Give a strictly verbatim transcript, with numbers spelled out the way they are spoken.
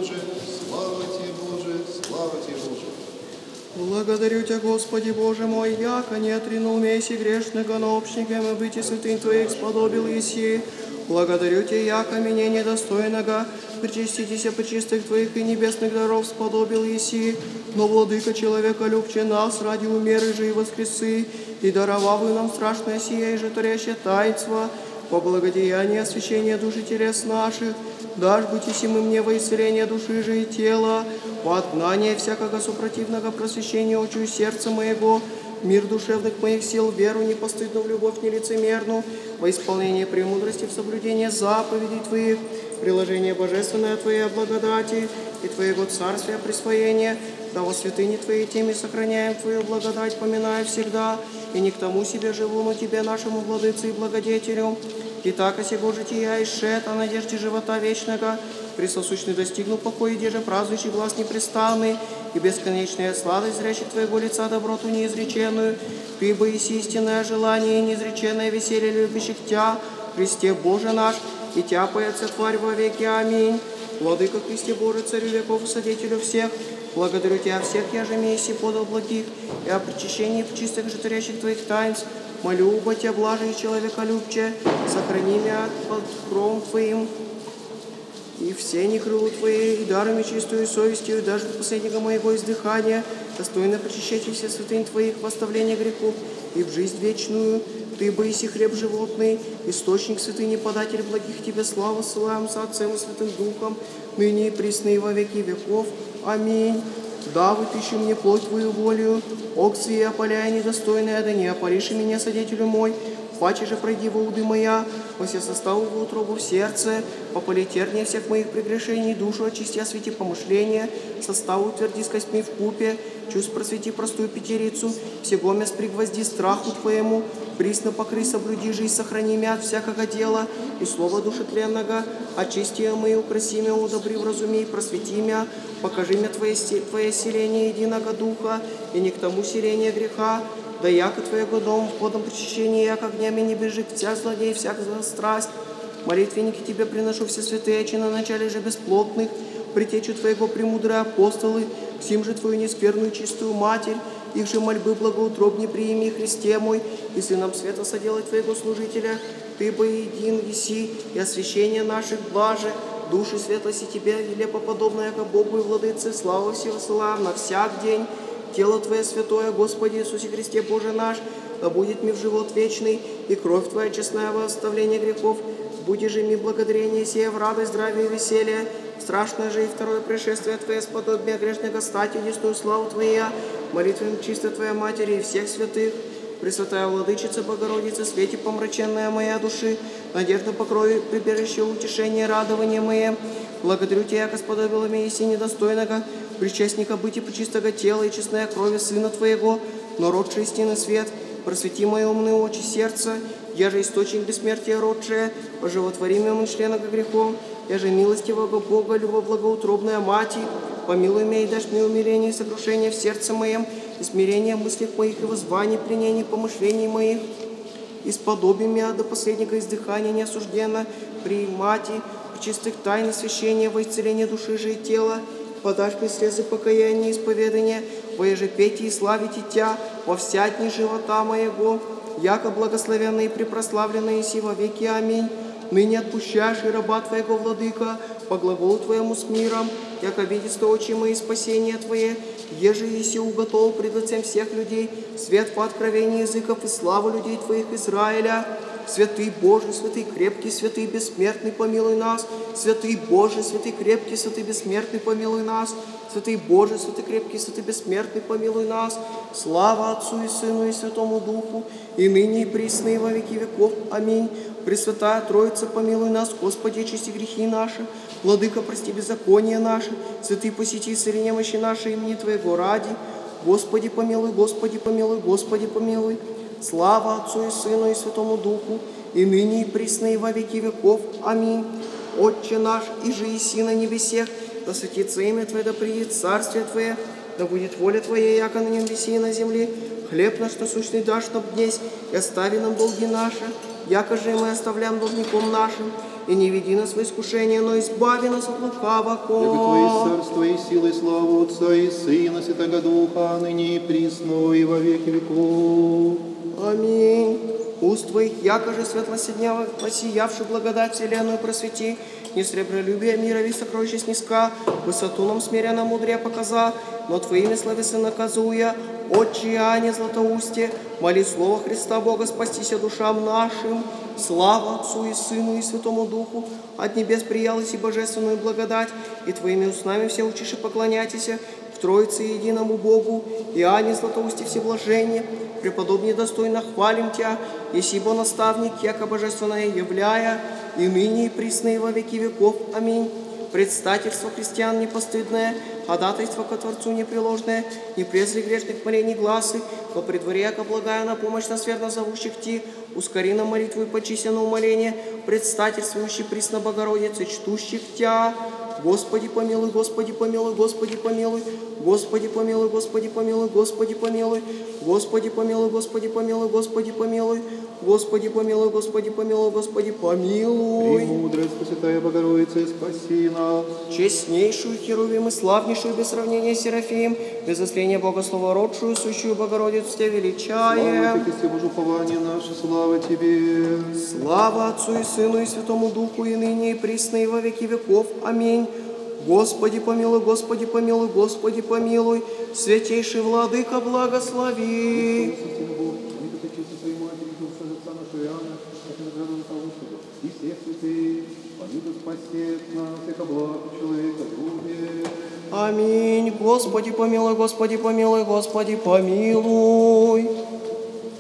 Боже, слава Тебе, Боже, слава Тебе, Боже. Благодарю Тебя, Господи Боже мой, яко не отринул меси грешного, но общником и быть и святынь Твоих сподобил еси. Благодарю Тебя, яко меня недостойного, причаститеся по чистых Твоих и небесных даров сподобил еси. Но, Владыка, человека любче нас, ради умеры же и воскресы, и даровав и нам страшное сие и же творящее таинство, по благодеянию освящения души телес наших, дашь быть и сим мне во исцеление души же и тела, по отгнание всякого супротивного просвещения очию сердца моего, мир душевных моих сил, веру непостыдную, в любовь нелицемерную, во исполнение премудрости в соблюдение заповедей Твоих, приложение божественное Твоей благодати и Твоего царствия присвоения, да во святыне Твоей теми сохраняем Твою благодать, поминая всегда, и не к тому себе живу, но Тебе, нашему владыце и благодетелю. И так, осего жития и шет, о надежде живота вечного, присосущный достигну покоя, деже празднующий глаз непрестанный, и бесконечная сладость зрящих Твоего лица доброту неизреченную, Ты бы есть истинное желание и неизреченное веселье любящих Тя, Христе Боже наш, и Тя поется тварь во веки. Аминь. Владыка Христе Боже, Царю веков и Содетелю всех, благодарю Тебя всех, я же месси подал благих, и о причащении в чистых же творящих Твоих таинств, молю оба Тебя, блаже и человеколюбче, сохрани меня под кровом Твоим, и все не крылу Твои, и дарами чистую совестью, и даже до последнего моего издыхания, достойно причащайте все святынь Твоих в оставление грехов и в жизнь вечную. Ты бы иси хлеб животный, источник святыни, податель благих Тебе славу ссылаем со Отцем и Святым Духом, ныне и присно и во веки веков. Аминь. Да, вытыщи мне плоть Твою волю, оксы и опаляя недостойная, да не опалиши меня, содетелю мой, паче же пройди во уды моя, во все составу в утробу в сердце, попали терния всех моих прегрешений, душу очисти, освети помышления, составу утверди с костьми в купе, чувств просвети простую пятерицу, всего мест пригвозди страху Твоему, присно покрый, соблюди же и сохрани мя от всякого дела, и слова душетленного, очисти мои, украси мя, удобри, вразуми, просвети мя, покажи мне Твое, Твое селение единого духа, и не к тому селение греха, да яко Твоего дом входом причащения, яко огнями не бежит вся злодей, всякая страсть. Молитвенники Тебе приношу все святые, очи на начале же бесплотных, притечу Твоего премудрые апостолы, к сим же Твою нескверную чистую Матерь, их же мольбы благоутробни приими, Христе мой, и сыном света соделай Твоего служителя, Ты бы един еси, и освящение наших блаже, души светлости Тебе, нелепоподобная ко Богу и Владыце, славу все высылаем на всяк день. Тело Твое святое, Господи Иисусе Христе Боже наш, да будет ми в живот вечный, и кровь Твоя честная во оставление грехов, будешь же ми благодарение сие в радость, здравие и веселье, страшное же и второе пришествие Твое, сподобие грешного стати, десную славу Твоя, молитвами чистой Твоей Матери и всех святых, Пресвятая Владычица Богородица, свете помраченная моя души, надежда покрой, прибежище, утешение, радование мое. Благодарю Тебя, Господа, беломе еси недостойного, причастника быть и почистого тела и честная крови Сына Твоего, но родший истинный свет, просвети мои умные очи сердца, я же источник бессмертия родшая, поживотвори меня членов грехов, я же милостивого Бога, любовблагоутробная Мати, помилуй меня и дашь мне умиление и сокрушение в сердце моем, и смирение в мыслях моих, и воззвание пленений помышлений моих, и сподоби меня до последнего издыхания неосужденно приимати в чистых тайн освящения во исцеление души же и тела, подашь мне слезы покаяния и исповедания, воеже пейте и славите Тя во вся дни живота моего, яко благословенный и препрославленный иси во веки. Аминь. Ныне отпущаешь и раба Твоего, Владыка, по глаголу Твоему с миром, яко видит очи мои спасения Твое, еже еси уготовил пред лицем всех людей свет по откровению языков и славу людей Твоих Израиля. Святый Божий, святый крепкий, святый бессмертный, помилуй нас. Святый Божий, святый крепкий, святый бессмертный, помилуй нас. Святый Божий, святый крепкий, святый бессмертный, помилуй нас. Слава Отцу и Сыну и Святому Духу, и ныне и присно и во веки веков. Аминь. Пресвятая Троица, помилуй нас, Господи, очисти грехи наши. Владыка, прости беззаконие наши. Святый, посети исцели немощи наши имени Твоего ради. Господи, помилуй, Господи, помилуй, Господи, помилуй. Слава Отцу и Сыну и Святому Духу, и ныне и присно и во веки веков. Аминь. Отче наш, и же еси на небесех, да светится имя Твое, да приедет царствие Твое, да будет воля Твоя, яко на небесе и на земле. Хлеб наш насущный дашь нам днесь, и остави нам долги наши, яко же мы оставляем должником нашим, и не веди нас в искушение, но избави нас от лукавого. Яко Твое царство и сила и слава Отца и Сына, Святого Духа, ныне и присно, и во веки веков. Аминь. Уст Твоих, яко же светлости дня, воссиявший благодать вселенную просвети, не сребролюбие мира весь сокровище снизка, высоту нам смиренно мудрее показа, но Твоими словесы наказуя, Отче Иоанне Златоусте, моли Слово Христа Бога, спастися душам нашим. Слава Отцу и Сыну и Святому Духу, от небес приялась и божественную благодать, и Твоими устами все учишь и поклоняйтесь в Троице единому Богу, Иоанне Златоусте всеблажение, преподобнее достойно хвалим Тя, есибо наставник, яко божественное являя, и ныне и присно и во веки веков. Аминь. Предстательство христиан непостыдное, ходатайство ко Творцу непреложное, не презри грешных молений гласы, во предворе, яко благая на помощь нас верно зовущих Ти, ускори на молитву и почися на умоление, предстательствующий присно Богородицы, чтущих Тя. Господи помилуй, Господи помилуй, Господи помилуй, Господи помилуй, Господи помилуй, Господи помилуй, Господи помилуй, Господи помилуй, Господи помилуй, Господи помилуй, Господи помилуй, Господи помилуй. Премудрость, Пресвятая Богородица, спаси нас. Честнейшую Херувим и славнейшую без сравнения Серафим, без засления Богословородшую, сущую Богородицу Тебя величаем. Слава Тебе, Божье упование наше, слава Тебе. Слава Отцу и Сыну и Святому Духу, и ныне, и присно, и во веки веков. Аминь. Господи помилуй, Господи помилуй, Господи помилуй, святейший Владыка благослови. И всех святых, помилуй спасет нас, яко благо человека любит. Аминь. Господи помилуй, Господи помилуй, Господи помилуй.